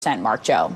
mark, Joe.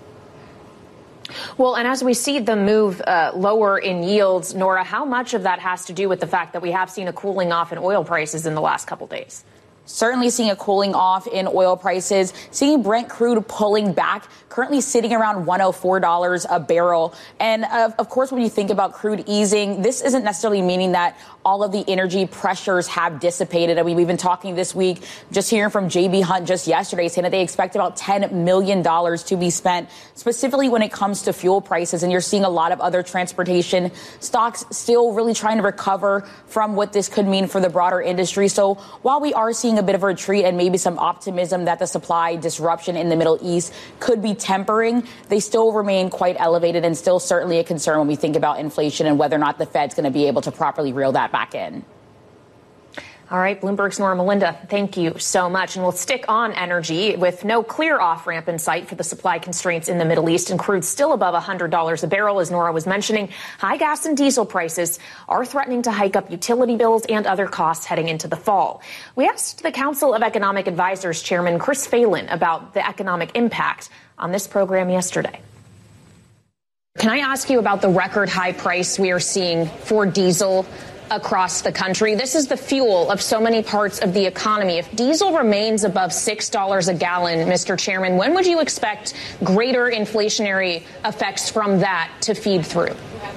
Well, and as we see the move lower in yields, Nora, how much of that has to do with the fact that we have seen a cooling off in oil prices in the last couple days? Certainly seeing a cooling off in oil prices, seeing Brent crude pulling back, currently sitting around $104 a barrel. And of course, when you think about crude easing, this isn't necessarily meaning that all of the energy pressures have dissipated. I mean, we've been talking this week, just hearing from J.B. Hunt just yesterday, saying that they expect about $10 million to be spent specifically when it comes to fuel prices. And you're seeing a lot of other transportation stocks still really trying to recover from what this could mean for the broader industry. So while we are seeing a bit of a retreat and maybe some optimism that the supply disruption in the Middle East could be tempering, they still remain quite elevated and still certainly a concern when we think about inflation and whether or not the Fed's going to be able to properly reel that back in. All right, Bloomberg's Nora Melinda, thank you so much. And we'll stick on energy with no clear off-ramp in sight for the supply constraints in the Middle East, and crude still above $100 a barrel, as Nora was mentioning. High gas and diesel prices are threatening to hike up utility bills and other costs heading into the fall. We asked the Council of Economic Advisors Chairman Chris Phelan about the economic impact on this program yesterday. Can I ask you about the record high price we are seeing for diesel across the country? This is the fuel of so many parts of the economy. If diesel remains above $6 a gallon, Mr. Chairman, when would you expect greater inflationary effects from that to feed through?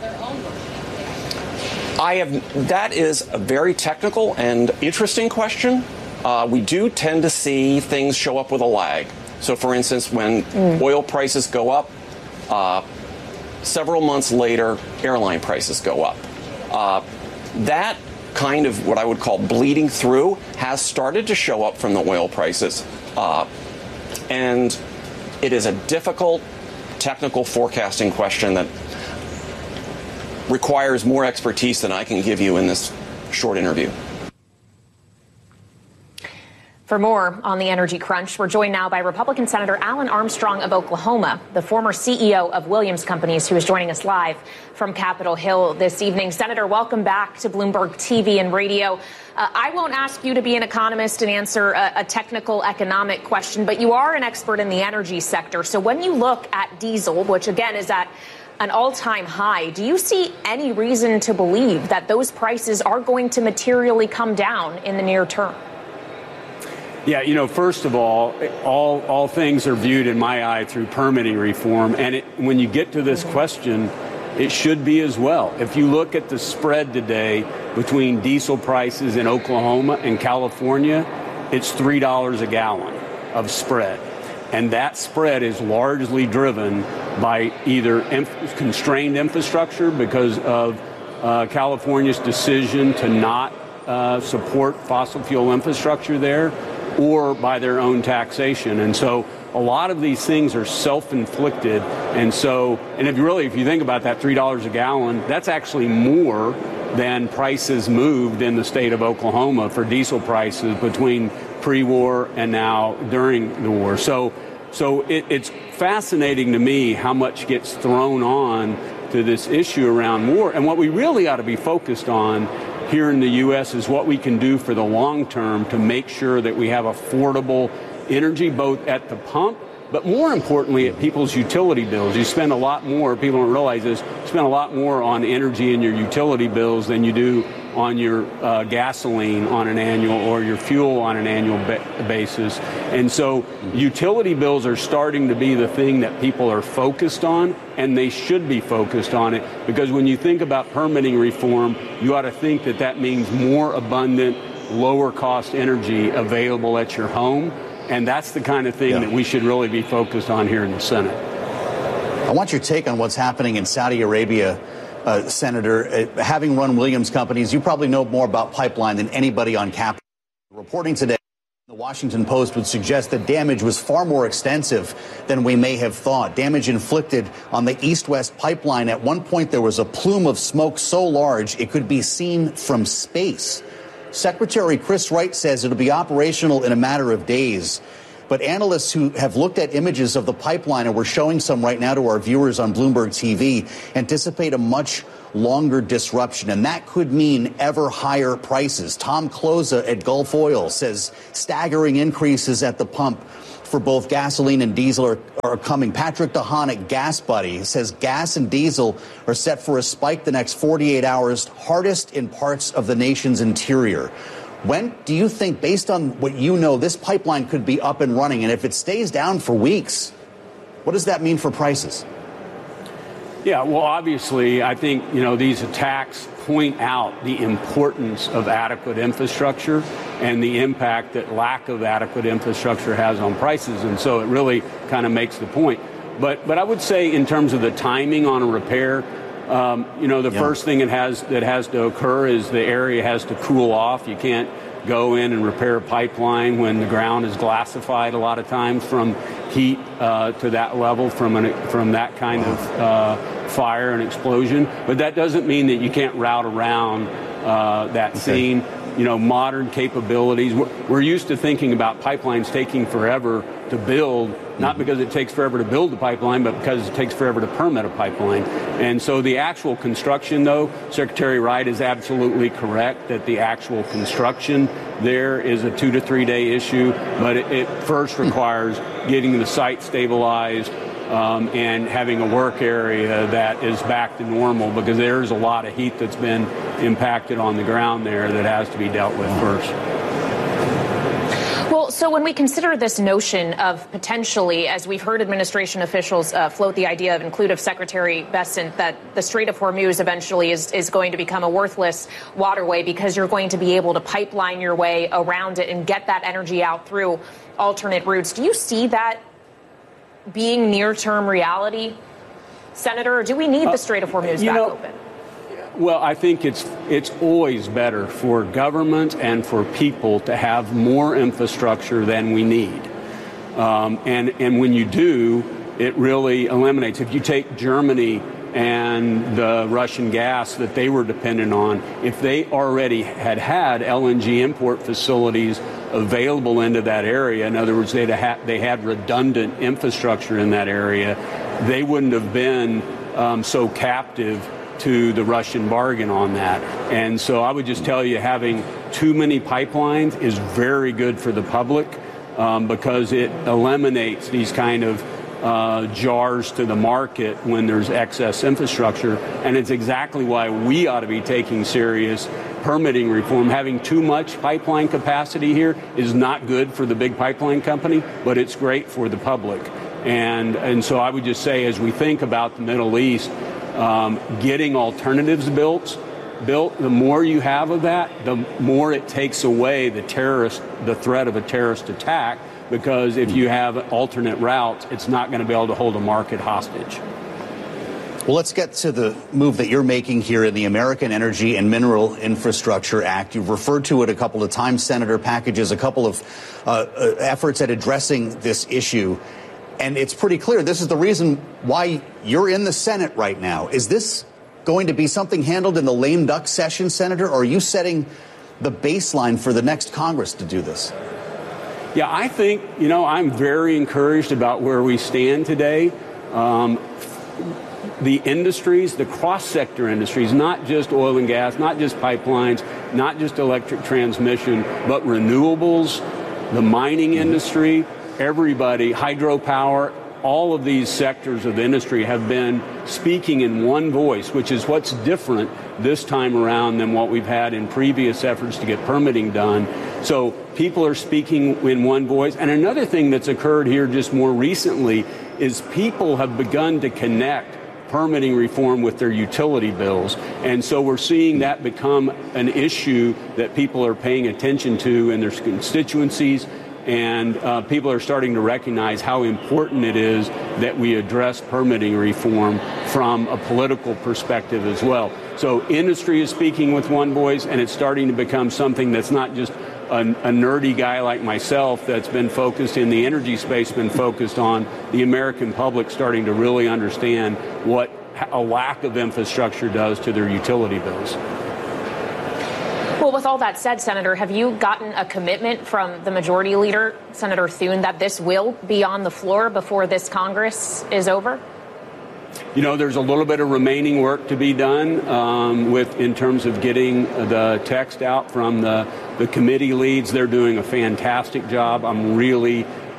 That is a very technical and interesting question. We do tend to see things show up with a lag. So, for instance, when oil prices go up, several months later, airline prices go up. That kind of what I would call bleeding through has started to show up from the oil prices. And it is a difficult technical forecasting question that requires more expertise than I can give you in this short interview. For more on the energy crunch, we're joined now by Republican Senator Alan Armstrong of Oklahoma, the former CEO of Williams Companies, who is joining us live from Capitol Hill this evening. Senator, welcome back to Bloomberg TV and radio. I won't ask you to be an economist and answer a technical economic question, but you are an expert in the energy sector. So when you look at diesel, which again is at an all-time high, do you see any reason to believe that those prices are going to materially come down in the near term? Yeah, first of all things are viewed in my eye through permitting reform. And when you get to this question, it should be as well. If you look at the spread today between diesel prices in Oklahoma and California, it's $3 a gallon of spread. And that spread is largely driven by either constrained infrastructure because of California's decision to not support fossil fuel infrastructure there, or by their own taxation. And so a lot of these things are self-inflicted. And if you think about that $3 a gallon, that's actually more than prices moved in the state of Oklahoma for diesel prices between pre-war and now during the war. So it's fascinating to me how much gets thrown on to this issue around war. And what we really ought to be focused on here in the U.S. is what we can do for the long term to make sure that we have affordable energy, both at the pump, but more importantly, at people's utility bills. You spend a lot more, people don't realize this, you spend a lot more on energy in your utility bills than you do on your gasoline on an annual or your fuel on an annual basis. And so utility bills are starting to be the thing that people are focused on, and they should be focused on it, because when you think about permitting reform, you ought to think that that means more abundant, lower cost energy available at your home. And that's the kind of thing that we should really be focused on here in the Senate. I want your take on what's happening in Saudi Arabia. Senator, having run Williams Companies, you probably know more about pipeline than anybody on Capitol. Reporting today, the Washington Post would suggest that damage was far more extensive than we may have thought. Damage inflicted on the east-west pipeline. At one point, there was a plume of smoke so large it could be seen from space. Secretary Chris Wright says it'll be operational in a matter of days. But analysts who have looked at images of the pipeline, and we're showing some right now to our viewers on Bloomberg TV, anticipate a much longer disruption, and that could mean ever higher prices. Tom Kloza at Gulf Oil says staggering increases at the pump for both gasoline and diesel are coming. Patrick DeHaan at Gas Buddy says gas and diesel are set for a spike the next 48 hours, hardest in parts of the nation's interior. When do you think, based on what you know, this pipeline could be up and running? And if it stays down for weeks, what does that mean for prices? Yeah, well, obviously, I think, these attacks point out the importance of adequate infrastructure and the impact that lack of adequate infrastructure has on prices. And so it really kind of makes the point. But I would say in terms of the timing on a repair, first thing that has to occur is the area has to cool off. You can't go in and repair a pipeline when the ground is glassified a lot of times from heat to that level from that kind of fire and explosion. But that doesn't mean that you can't route around that scene. Modern capabilities. We're used to thinking about pipelines taking forever to build, not because it takes forever to build the pipeline, but because it takes forever to permit a pipeline. And so the actual construction, though, Secretary Wright is absolutely correct that the actual construction there is a 2 to 3 day issue, but it first requires getting the site stabilized and having a work area that is back to normal, because there's a lot of heat that's been impacted on the ground there that has to be dealt with first. Well, so when we consider this notion of potentially, as we've heard administration officials float the idea of Secretary Bessent, that the Strait of Hormuz eventually is going to become a worthless waterway because you're going to be able to pipeline your way around it and get that energy out through alternate routes. Do you see that being near-term reality, Senator, or do we need the Strait of Hormuz back open? Well, I think it's always better for government and for people to have more infrastructure than we need. And when you do, it really eliminates. If you take Germany and the Russian gas that they were dependent on, if they already had LNG import facilities available into that area, in other words, they had redundant infrastructure in that area, they wouldn't have been so captive to the Russian bargain on that. And so I would just tell you, having too many pipelines is very good for the public because it eliminates these kind of jars to the market when there's excess infrastructure. And it's exactly why we ought to be taking serious permitting reform. Having too much pipeline capacity here is not good for the big pipeline company, but it's great for the public. And so I would just say, as we think about the Middle East, getting alternatives built, the more you have of that, the more it takes away the threat of a terrorist attack, because if you have alternate routes, it's not going to be able to hold a market hostage. Well, let's get to the move that you're making here in the American Energy and Mineral Infrastructure Act. You've referred to it a couple of times, Senator, packages a couple of efforts at addressing this issue. And it's pretty clear this is the reason why you're in the Senate right now. Is this going to be something handled in the lame duck session, Senator, or are you setting the baseline for the next Congress to do this? Yeah, I think, I'm very encouraged about where we stand today. The industries, the cross-sector industries, not just oil and gas, not just pipelines, not just electric transmission, but renewables, the mining industry, everybody, hydropower, all of these sectors of the industry have been speaking in one voice, which is what's different this time around than what we've had in previous efforts to get permitting done. So people are speaking in one voice. And another thing that's occurred here just more recently is people have begun to connect permitting reform with their utility bills. And so we're seeing that become an issue that people are paying attention to in their constituencies. And people are starting to recognize how important it is that we address permitting reform from a political perspective as well. So industry is speaking with one voice, and it's starting to become something that's not just a nerdy guy like myself that's been focused in the energy space, been focused on the American public starting to really understand what a lack of infrastructure does to their utility bills. Well, with all that said, Senator, have you gotten a commitment from the Majority Leader, Senator Thune, that this will be on the floor before this Congress is over? There's a little bit of remaining work to be done in terms of getting the text out from the committee leads. They're doing a fantastic job. I'm really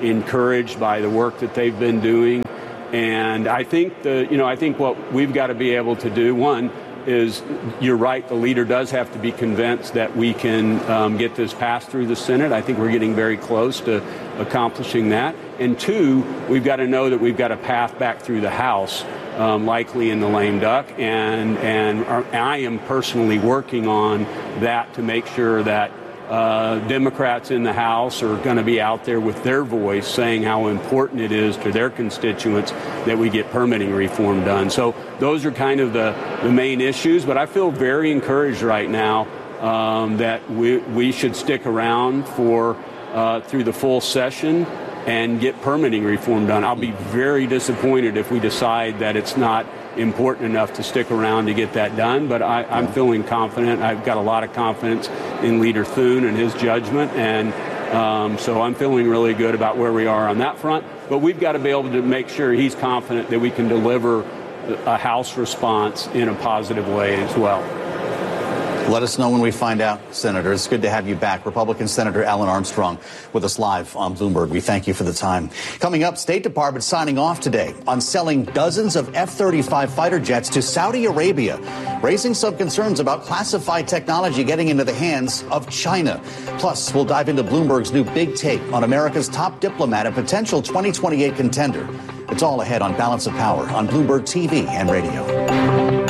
encouraged by the work that they've been doing. And I think I think what we've got to be able to do, one, is you're right, the leader does have to be convinced that we can get this passed through the Senate. I think we're getting very close to accomplishing that. And two, we've got to know that we've got a path back through the House, likely in the lame duck. And I am personally working on that to make sure that Democrats in the House are going to be out there with their voice saying how important it is to their constituents that we get permitting reform done. So those are kind of the main issues. But I feel very encouraged right now that we should stick around for through the full session and get permitting reform done. I'll be very disappointed if we decide that it's not important enough to stick around to get that done. But I'm feeling confident. I've got a lot of confidence in Leader Thune and his judgment. And so I'm feeling really good about where we are on that front. But we've got to be able to make sure he's confident that we can deliver a House response in a positive way as well. Let us know when we find out, Senator. It's good to have you back. Republican Senator Alan Armstrong with us live on Bloomberg. We thank you for the time. Coming up, State Department signing off today on selling dozens of F-35 fighter jets to Saudi Arabia, raising some concerns about classified technology getting into the hands of China. Plus, we'll dive into Bloomberg's new big take on America's top diplomat and potential 2028 contender. It's all ahead on Balance of Power on Bloomberg TV and radio.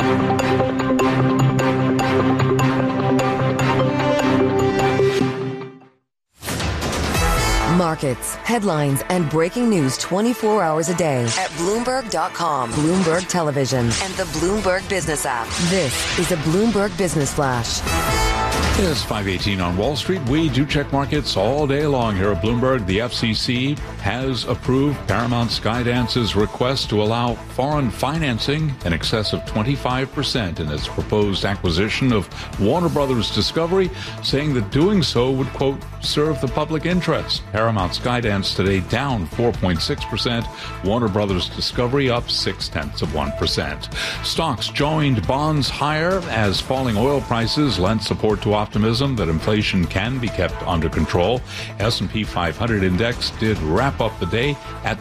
Markets, headlines, and breaking news 24 hours a day at Bloomberg.com, Bloomberg Television, and the Bloomberg Business app. This is a Bloomberg Business Flash. It's 5:18 on Wall Street. We do check markets all day long here at Bloomberg. The FCC has approved Paramount Skydance's request to allow foreign financing in excess of 25% in its proposed acquisition of Warner Brothers Discovery, saying that doing so would, quote, serve the public interest. Paramount Skydance today down 4.6%. Warner Brothers Discovery up 0.6%. Stocks joined bonds higher as falling oil prices lent support to optimism that inflation can be kept under control. S&P 500 index did wrap up the day at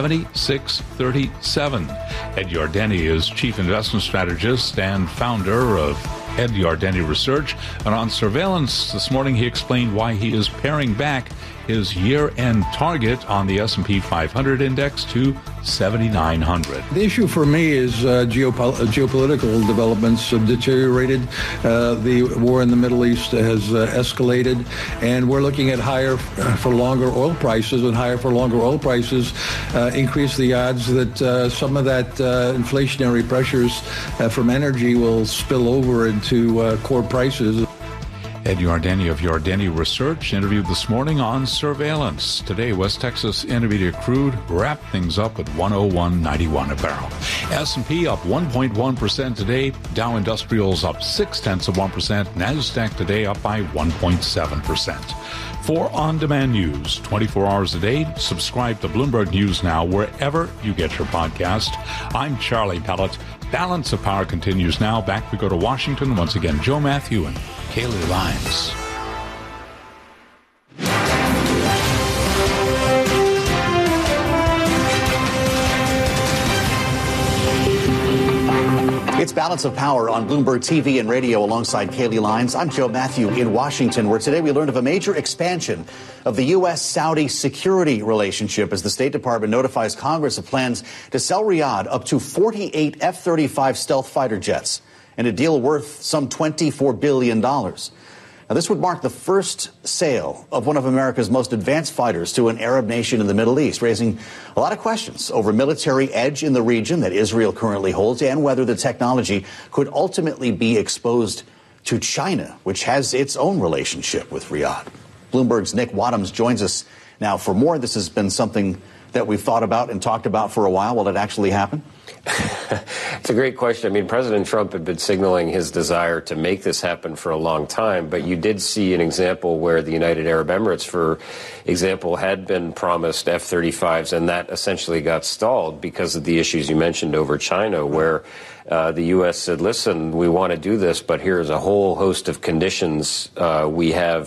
7637. Ed Yardeni is chief investment strategist and founder of Ed Yardeni Research. And on surveillance this morning, he explained why he is paring back his year-end target on the S&P 500 index to 7,900. The issue for me is geopolitical developments have deteriorated. The war in the Middle East has escalated, and we're looking at higher for longer oil prices, and higher for longer oil prices increase the odds that some of that inflationary pressures from energy will spill over into core prices. Ed Yardeni of Yardeni Research interviewed this morning on surveillance. Today, West Texas Intermediate crude wrapped things up at $101.91 a barrel. S&P up 1.1% today. Dow Industrials up 0.6%. NASDAQ today up by 1.7%. For on-demand news, 24 hours a day, subscribe to Bloomberg News Now wherever you get your podcast. I'm Charlie Pellet. Balance of Power continues now. Back we go to Washington. Once again, Joe Matthew and Kaylee Lyons. It's Balance of Power on Bloomberg TV and radio alongside Kaylee Lyons. I'm Joe Matthew in Washington, where today we learned of a major expansion of the U.S.-Saudi security relationship as the State Department notifies Congress of plans to sell Riyadh up to 48 F-35 stealth fighter jets in a deal worth some $24 billion. Now, this would mark the first sale of one of America's most advanced fighters to an Arab nation in the Middle East, raising a lot of questions over military edge in the region that Israel currently holds and whether the technology could ultimately be exposed to China, which has its own relationship with Riyadh. Bloomberg's Nick Wadhams joins us now for more. This has been something that we've thought about and talked about for a while. Will it actually happen? It's a great question. I mean, President Trump had been signaling his desire to make this happen for a long time, but you did see an example where the United Arab Emirates, for example, had been promised F-35s, and that essentially got stalled because of the issues you mentioned over China, where the U.S. said, listen, we want to do this, but here's a whole host of conditions. We have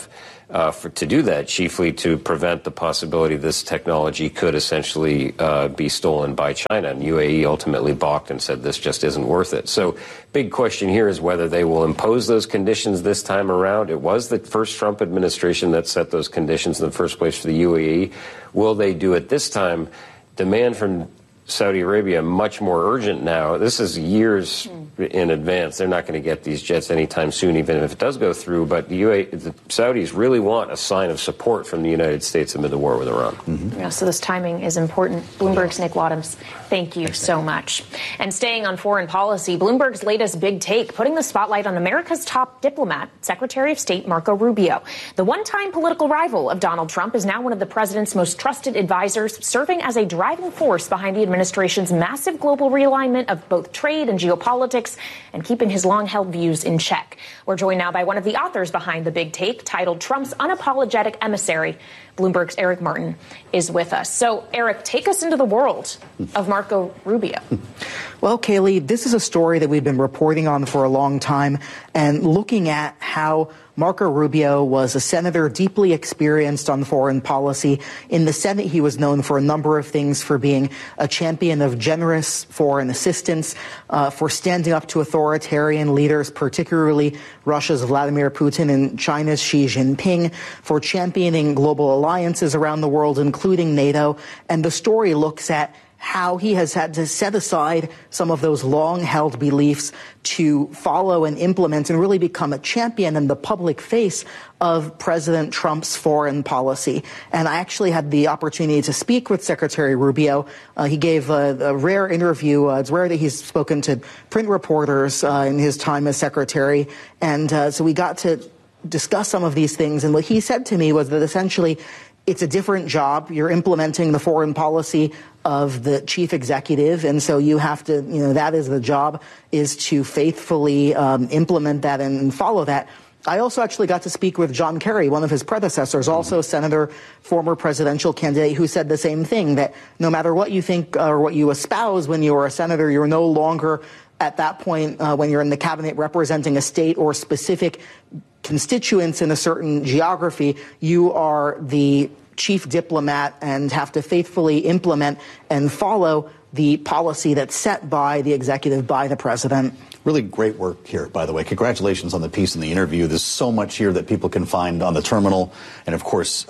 to do that, chiefly to prevent the possibility this technology could essentially be stolen by China. And UAE ultimately balked and said this just isn't worth it. So big question here is whether they will impose those conditions this time around. It was the first Trump administration that set those conditions in the first place for the UAE. Will they do it this time? Demand from Saudi Arabia much more urgent now. This is years in advance. They're not going to get these jets anytime soon, even if it does go through. But the Saudis really want a sign of support from the United States amid the war with Iran. Yeah, so this timing is important. Bloomberg's Nick Wadhams, thank you so much. And staying on foreign policy, Bloomberg's latest big take, putting the spotlight on America's top diplomat, Secretary of State Marco Rubio. The one-time political rival of Donald Trump is now one of the president's most trusted advisors, serving as a driving force behind the administration's massive global realignment of both trade and geopolitics and keeping his long-held views in check. We're joined now by one of the authors behind the big take, titled Trump's Unapologetic Emissary. Bloomberg's Eric Martin is with us. So, Eric, take us into the world of Marco Rubio. Well, Kaylee, this is a story that we've been reporting on for a long time and looking at how Marco Rubio was a senator deeply experienced on foreign policy. In the Senate, he was known for a number of things, for being a champion of generous foreign assistance, for standing up to authoritarian leaders, particularly Russia's Vladimir Putin and China's Xi Jinping, for championing global alliances around the world, including NATO. And the story looks at how he has had to set aside some of those long-held beliefs to follow and implement and really become a champion in the public face of President Trump's foreign policy. And I actually had the opportunity to speak with Secretary Rubio. He gave a rare interview. It's rare that he's spoken to print reporters in his time as secretary. And so we got to discuss some of these things. And what he said to me was that essentially it's a different job. You're implementing the foreign policy of the chief executive, and so you have to, that is the job, is to faithfully implement that and follow that. I also actually got to speak with John Kerry, one of his predecessors, also a senator, former presidential candidate, who said the same thing, that no matter what you think or what you espouse when you're a senator, you're no longer at that point when you're in the cabinet representing a state or specific constituents in a certain geography. You are the chief diplomat and have to faithfully implement and follow the policy that's set by the executive, by the president. Really great work here, by the way. Congratulations on the piece and the interview. There's so much here that people can find on the terminal and, of course,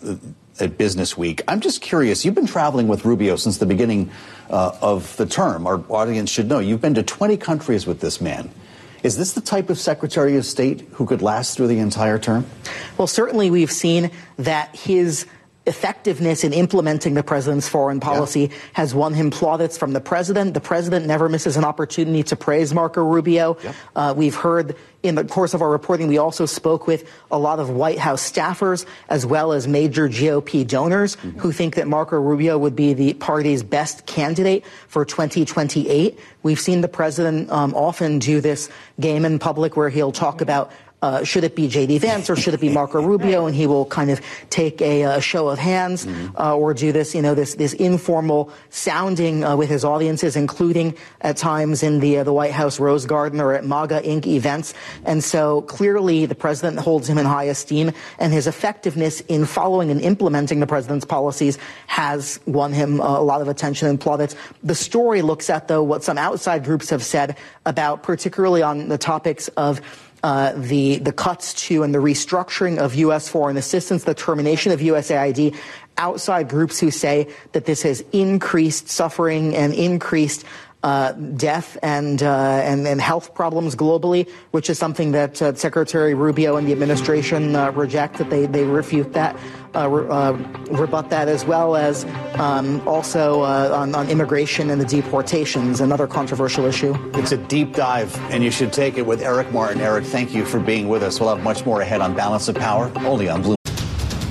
at Business Week. I'm just curious. You've been traveling with Rubio since the beginning of the term. Our audience should know you've been to 20 countries with this man. Is this the type of Secretary of State who could last through the entire term? Well, certainly we've seen that his effectiveness in implementing the president's foreign policy has won him plaudits from the president. The president never misses an opportunity to praise Marco Rubio. We've heard in the course of our reporting, we also spoke with a lot of White House staffers as well as major GOP donors who think that Marco Rubio would be the party's best candidate for 2028. We've seen the president often do this game in public where he'll talk about should it be J.D. Vance or should it be Marco Rubio? And he will kind of take a show of hands or do this, this informal sounding with his audiences, including at times in the White House Rose Garden or at MAGA Inc. events. And so clearly the president holds him in high esteem, and his effectiveness in following and implementing the president's policies has won him a lot of attention and plaudits. The story looks at, though, what some outside groups have said about, particularly on the topics of the cuts to and the restructuring of U.S. foreign assistance, the termination of USAID, outside groups who say that this has increased suffering and increased death and health problems globally, which is something that Secretary Rubio and the administration reject, that they refute that, rebut that, as well as also on immigration and the deportations, another controversial issue. It's a deep dive, and you should take it with Eric Martin. Eric, thank you for being with us. We'll have much more ahead on Balance of Power, only on Bloomberg.